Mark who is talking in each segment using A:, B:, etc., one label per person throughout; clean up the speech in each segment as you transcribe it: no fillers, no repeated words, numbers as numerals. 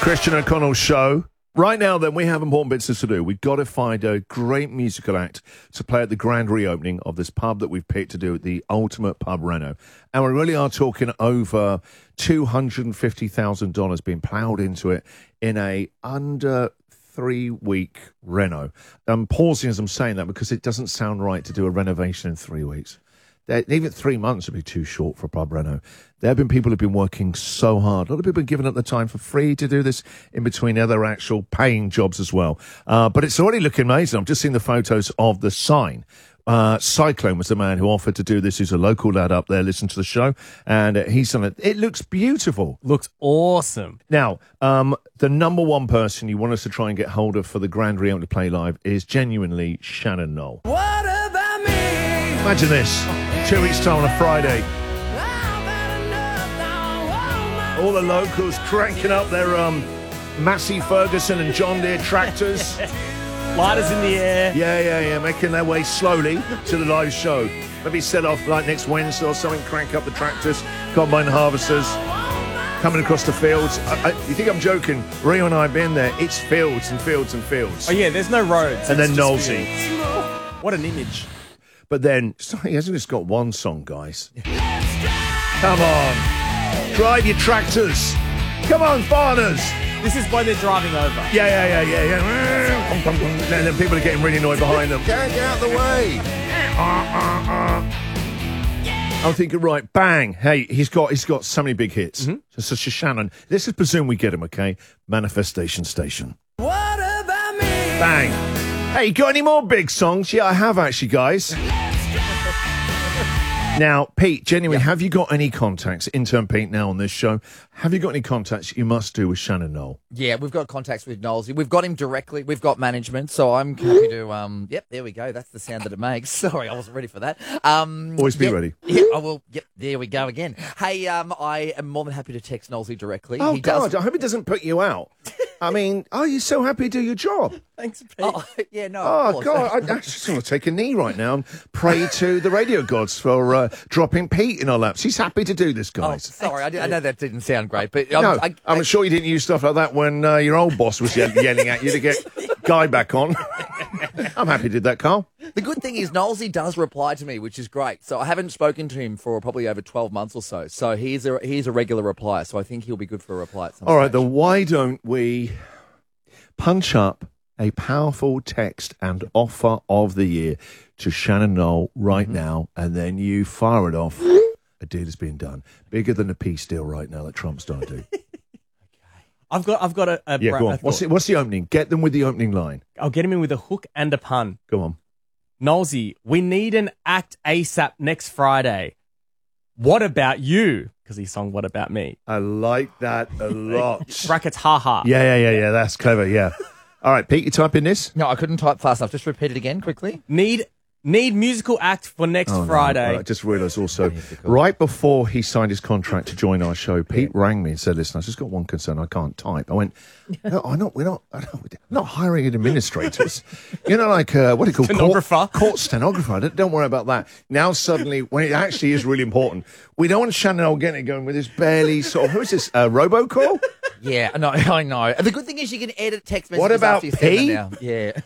A: Christian O'Connell Show. Right now, then, we have important business to do. We've got to find a great musical act to play at the grand reopening of this pub that we've picked to do at the Ultimate Pub Reno. And we really are talking over $250,000 being ploughed into it in a under 3-week reno. I'm pausing as I'm saying that because it doesn't sound right to do a renovation in 3 weeks. Even 3 months would be too short for a pub reno. There have been people who've been working so hard. A lot of people have given up the time for free to do this in between other actual paying jobs as well. But it's already looking amazing. I've just seen the photos of the sign. Cyclone was the man who offered to do this. He's a local lad up there. Listen to the show. And he's done it. It looks beautiful.
B: Looks awesome.
A: Now, the number one person you want us to try and get hold of for the grand reopening to play live is genuinely Shannon Noll.
C: What about me?
A: Imagine this. 2 weeks' time on a Friday. All the locals cranking up their Massey Ferguson and John Deere tractors.
B: Lighters in the air.
A: Yeah, making their way slowly to the live show. Maybe set off like next Wednesday or something, crank up the tractors, combine harvesters, coming across the fields. You think I'm joking? Rio and I have been there. It's fields and fields and fields.
B: Oh, yeah, there's no roads.
A: And then Nosey.
B: What an image.
A: But then, he hasn't just got one song, guys. Come on. Drive your tractors. Come on, farmers.
B: This is when they're driving over.
A: Yeah. And then people are getting really annoyed behind them. Get out of the way. I'm thinking, right, bang. Hey, he's got so many big hits. Mm-hmm. So Shannon, let's just presume we get him, okay? Manifestation Station.
C: What about me?
A: Bang. Hey, you got any more big songs? Yeah, I have actually, guys. Now, Pete, genuinely, have you got any contacts, intern Pete now on this show, have you got any contacts you must do with Shannon Noll?
D: Yeah, we've got contacts with Knowlesy. We've got him directly. We've got management. So I'm happy to, yep, there we go. That's the sound that it makes. Sorry, I wasn't ready for that.
A: Always be ready.
D: Yeah, I will. Yep, there we go again. Hey, I am more than happy to text Knowlesy directly.
A: Oh, God, I hope it doesn't put you out. I mean, are you so happy to do your job?
B: Thanks, Pete.
D: Oh, yeah, no.
A: Oh, God, I just want to take a knee right now and pray to the radio gods for dropping Pete in our laps. He's happy to do this, guys.
D: Oh, sorry, I know that didn't sound great, but
A: I'm sure you didn't use stuff like that when your old boss was yelling at you to get Guy back on. I'm happy you did that, Carl.
D: The good thing is Knowlesy does reply to me, which is great. So I haven't spoken to him for probably over 12 months or so. So he's a regular replier. So I think he'll be good for a reply at some
A: All right,
D: stage.
A: then why don't we punch up a powerful text and offer of the year to Shannon Noll right now, and then you fire it off. A deal is being done. Bigger than a peace deal right now that Trump's trying to do.
B: I've got a
A: Yeah, go on. What's the opening? Get them with the opening line.
B: I'll get him in with a hook and a pun.
A: Go on.
B: Knowlesy, we need an act ASAP next Friday. What about you? Because he sung What About Me.
A: I like that a lot.
B: Brackets, ha.
A: Yeah. That's clever, yeah. All right, Pete, you type in this?
D: No, I couldn't type fast enough. Just repeat it again quickly.
B: Need musical act for next Friday.
A: I just realised also, right before he signed his contract to join our show, Pete rang me and said, listen, I've just got one concern. I can't type. I went, no, we're not hiring administrators. You know, like, what do you call
B: Stenographer.
A: Court stenographer. Don't worry about that. Now, suddenly, when it actually is really important, we don't want Shannon Noll getting it going with this barely sort of, who is this, robocall?
D: Yeah, no, I know. The good thing is you can edit text messages.
A: What about
D: after you send them
A: P?
D: now. Yeah.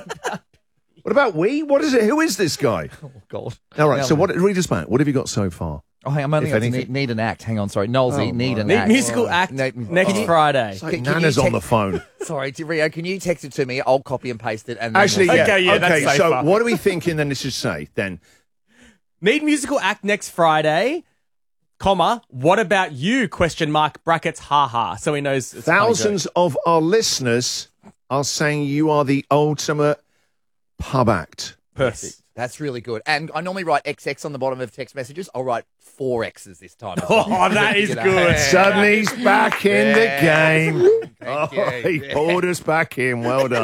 A: What about we? What is it? Who is this guy?
D: Oh, God.
A: All right, so read us back. What have you got so far?
D: Oh, hang on, I'm only
A: If
D: going to
A: anything-
D: need an act. Hang on, sorry. Knowlesy, need an
B: Need
D: act.
B: musical act next Friday.
A: It's like
D: Can you
A: Nana's on
D: text-
A: the phone.
D: Sorry, Rio, can you text it to me? I'll copy and paste it. And then
A: Actually,
D: we'll-
A: yeah.
B: Okay, yeah, that's
A: so
B: safer.
A: what are we thinking then this should say then?
B: Need musical act next Friday, comma, what about you? Question mark, brackets, ha. So he knows it's a funny
A: Thousands of our listeners are saying you are the ultimate pub act.
B: joke. Perfect.
D: That's really good. And I normally write XX on the bottom of text messages. I'll write 4 X's this time. as well.
B: Oh, that is
D: You know.
B: good.
A: Suddenly he's back in the game.
D: Thank you.
A: He pulled us back in. Well done.